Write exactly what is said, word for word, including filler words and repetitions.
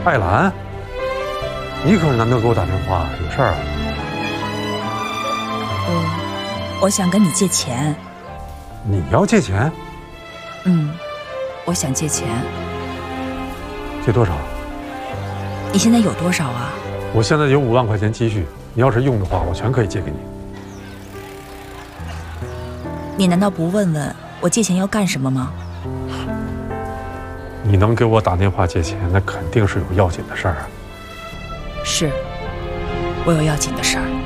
艾兰，你可是难得给我打电话，有事儿啊？ 我我想跟你借钱。 你要借钱？ 嗯，我想借钱。 借多少？ 你现在有多少啊？ 我现在有五万块钱积蓄，你要是用的话，我全可以借给你。 你难道不问问我借钱要干什么吗？ 你能给我打电话借钱，那肯定是有要紧的事儿啊。 是，我有要紧的事儿。